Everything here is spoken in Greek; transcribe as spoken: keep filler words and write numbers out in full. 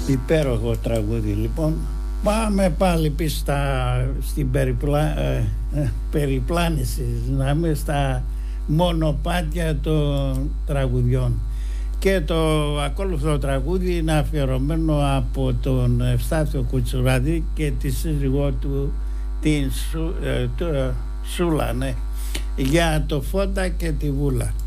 Υπέροχο τραγούδι λοιπόν. Πάμε πάλι πίσω στα, στην περιπλά, ε, ε, περιπλάνηση, να είμαι στα μονοπάτια των τραγουδιών. Και το ακόλουθο τραγούδι είναι αφιερωμένο από τον Ευστάθιο Κουτσουράδη και τη σύζυγό του την Σου, ε, το, Σούλα, ναι, για το Φώτα και τη Βούλα.